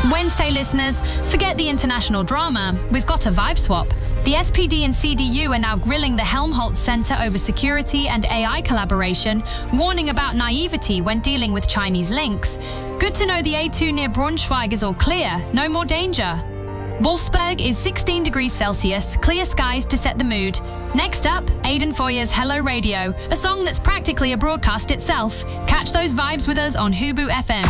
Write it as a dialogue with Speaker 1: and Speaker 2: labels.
Speaker 1: Wednesday listeners, forget the international drama. We've got a vibe swap. The SPD and CDU are now grilling the Helmholtz Center over security and AI collaboration, warning about naivety when dealing with Chinese links. Good to know the A2 near Braunschweig is all clear, no more danger. Wolfsburg is 16 degrees Celsius, clear skies to set the mood. Next up, Aidan Foyer's Hello Radio, a song that's practically a broadcast itself. Catch those vibes with us on Hubu FM.